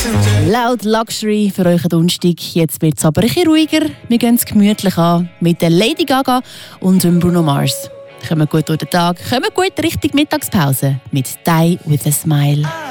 Laut Luxury für euch Donnerstag. Jetzt wird es aber ein bisschen ruhiger. Wir gehen es gemütlich an mit der Lady Gaga und dem Bruno Mars. Kommen gut durch den Tag, kommen gut Richtung Mittagspause mit «Die with a Smile».